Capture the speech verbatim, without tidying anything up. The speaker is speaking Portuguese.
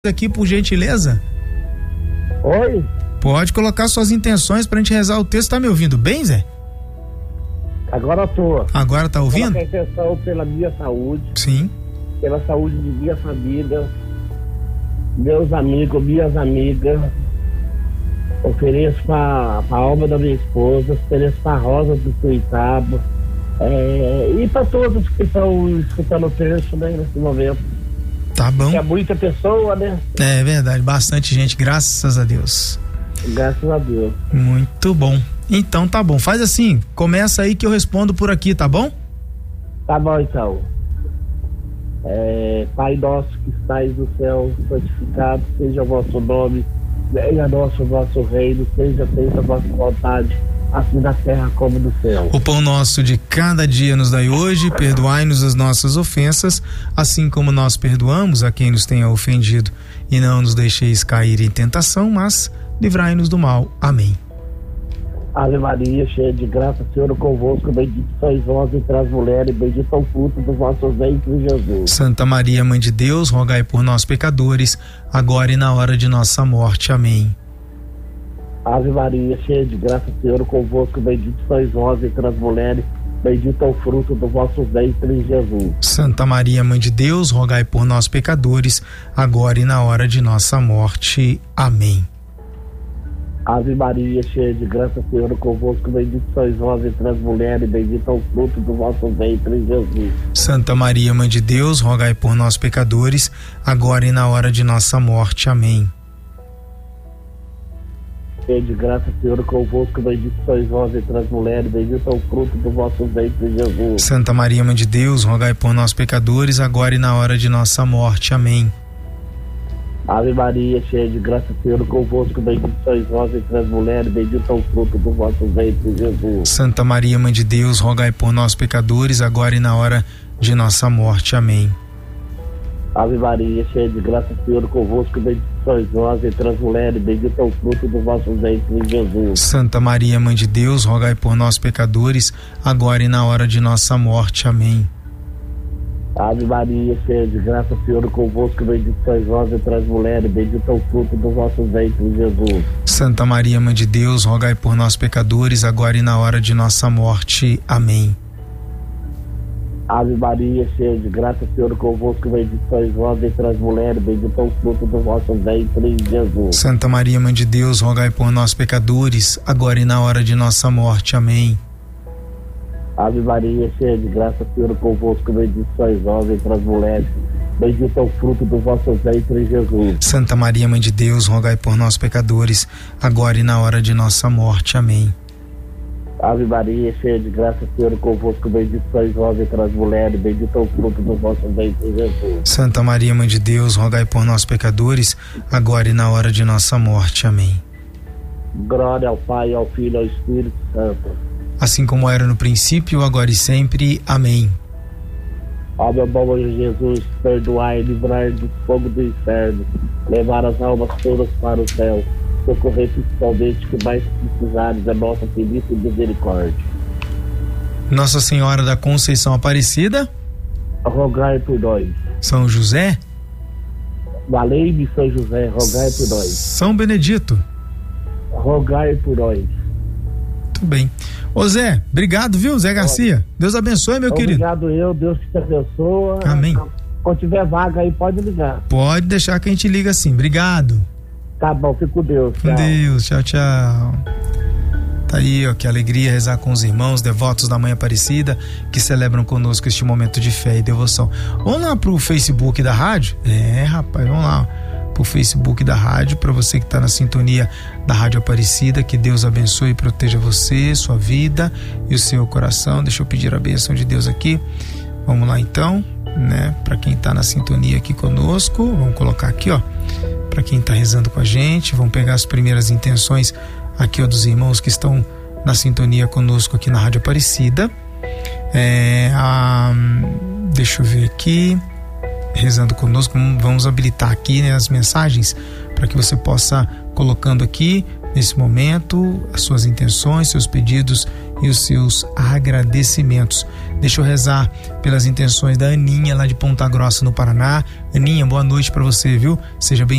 aqui, por gentileza? Oi? Pode colocar suas intenções pra gente rezar o texto. Tá me ouvindo bem, Zé? Agora tô. Agora tá ouvindo? Coloca a intenção pela minha saúde. Sim. Pela saúde de minha família, meus amigos, minhas amigas. Ofereço pra, pra alma da minha esposa, ofereço pra Rosa do Tuitaba. É, e pra todos que estão escutando o texto, né, nesse momento. Tá bom. É muita pessoa, né? É verdade, bastante gente, graças a Deus. Graças a Deus. Muito bom. Então tá bom, faz assim, começa aí que eu respondo por aqui, tá bom? Tá bom então. É, Pai nosso que estais no céu, santificado seja o vosso nome, venha nosso vosso reino, seja feita a vossa vontade, assim na terra como no céu. O pão nosso de cada dia nos dai hoje, perdoai-nos as nossas ofensas, assim como nós perdoamos a quem nos tenha ofendido, e não nos deixeis cair em tentação, mas livrai-nos do mal. Amém. Ave Maria, cheia de graça, Senhor é convosco, bendito sois vós entre as mulheres, bendito é o fruto do vosso ventre, Jesus. Santa Maria, Mãe de Deus, rogai por nós pecadores, agora e na hora de nossa morte. Amém. Ave Maria, cheia de graça, Senhor é convosco, bendito sois vós entre as mulheres, bendito é o fruto do vosso ventre, Jesus. Santa Maria, Mãe de Deus, rogai por nós pecadores, agora e na hora de nossa morte. Amém. Ave Maria, cheia de graça, Senhor é convosco, bendito sois vós entre as mulheres, bendito é o fruto do vosso ventre, Jesus. Santa Maria, Mãe de Deus, rogai por nós pecadores, agora e na hora de nossa morte. Amém. Cheia de graça, Senhor é convosco, bendito sois vós entre as mulheres, bendito é o fruto do vosso ventre, Jesus. Santa Maria, Mãe de Deus, rogai por nós pecadores, agora e na hora de nossa morte. Amém. Ave Maria, cheia de graça, Senhor é convosco, bendito sois vós entre as mulheres, bendito é o fruto do vosso ventre, Jesus. Santa Maria, Mãe de Deus, rogai por nós pecadores, agora e na hora de nossa morte. Amém. Ave Maria, cheia de graça, Senhor é convosco, bendito sois vós entre as mulheres, bendito é o fruto do vosso ventre, Jesus. Santa Maria, Mãe de Deus, rogai por nós pecadores, agora e na hora de nossa morte. Amém. Ave Maria, cheia de graça, Senhor é convosco, bendito sois vós entre as mulheres, bendito é o fruto do vosso ventre, Jesus. Santa Maria, Mãe de Deus, rogai por nós pecadores, agora e na hora de nossa morte. Amém. Ave Maria, cheia de graça, Senhor é convosco, bendito sois vós entre as mulheres, bendito é o fruto do vosso ventre, Jesus. Santa Maria, Mãe de Deus, rogai por nós pecadores, agora e na hora de nossa morte. Amém. Ave Maria, cheia de graça, Senhor é convosco, bendito sois vós entre as mulheres, bendito é o fruto do vosso ventre, Jesus. Santa Maria, Mãe de Deus, rogai por nós pecadores, agora e na hora de nossa morte. Amém. Ave Maria, cheia de graça, Senhor é convosco, bendito sois vós entre as mulheres, bendito é o fruto do vosso ventre, Jesus. Santa Maria, Mãe de Deus, rogai por nós pecadores, agora e na hora de nossa morte. Amém. Glória ao Pai, ao Filho e ao Espírito Santo. Assim como era no princípio, agora e sempre. Amém. Ó meu bom Jesus, perdoai e livrai do fogo do inferno, levar as almas todas para o céu, socorrer principalmente que mais precisares da nossa infinita misericórdia. Nossa Senhora da Conceição Aparecida, rogai por nós. São José, valei-me São José, rogai por nós. São Benedito, rogai por nós. Muito bem. Ô Zé, obrigado, viu, Zé Garcia? Deus abençoe, meu obrigado querido. Obrigado eu, Deus que te abençoa. Amém. Quando tiver vaga aí, pode ligar. Pode deixar que a gente liga sim. Obrigado. Tá bom, fica com Deus. Com Deus, tchau, tchau. Tá aí, ó, que alegria rezar com os irmãos devotos da Mãe Aparecida que celebram conosco este momento de fé e devoção. Vamos lá pro Facebook da rádio? É, rapaz, vamos lá pro Facebook da rádio, para você que tá na sintonia da Rádio Aparecida, que Deus abençoe e proteja você, sua vida e o seu coração. Deixa eu pedir a bênção de Deus aqui. Vamos lá então, né? Para quem tá na sintonia aqui conosco, vamos colocar aqui, ó, para quem tá rezando com a gente, vamos pegar as primeiras intenções aqui, ó, dos irmãos que estão na sintonia conosco aqui na Rádio Aparecida. É, a, deixa eu ver aqui, rezando conosco, vamos habilitar aqui, né, as mensagens para que você possa colocando aqui nesse momento as suas intenções, seus pedidos e os seus agradecimentos. Deixa eu rezar pelas intenções da Aninha lá de Ponta Grossa, no Paraná. Aninha, boa noite para você, viu? Seja bem